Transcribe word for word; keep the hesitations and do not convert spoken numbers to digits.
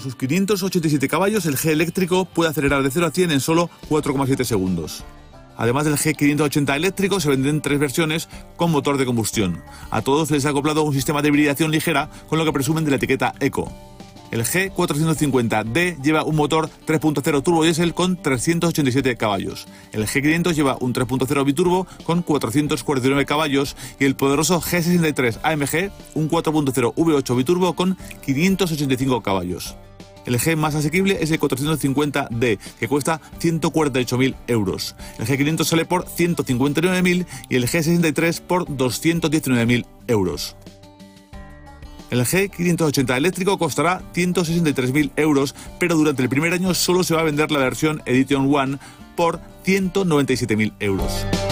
sus quinientos ochenta y siete caballos, el G eléctrico puede acelerar de cero a cien en solo cuatro coma siete segundos. Además del G quinientos ochenta eléctrico, se venden tres versiones con motor de combustión. A todos les ha acoplado un sistema de hibridación ligera, con lo que presumen de la etiqueta Eco. El G cuatrocientos cincuenta D lleva un motor tres punto cero turbo diésel con trescientos ochenta y siete caballos. El G quinientos lleva un tres punto cero biturbo con cuatrocientos cuarenta y nueve caballos y el poderoso G sesenta y tres A M G un cuatro punto cero V ocho biturbo con quinientos ochenta y cinco caballos. El G más asequible es el cuatrocientos cincuenta D, que cuesta ciento cuarenta y ocho mil euros. El G quinientos sale por ciento cincuenta y nueve mil y el G sesenta y tres por doscientos diecinueve mil euros. El G quinientos ochenta eléctrico costará ciento sesenta y tres mil euros, pero durante el primer año solo se va a vender la versión Edition One por ciento noventa y siete mil euros.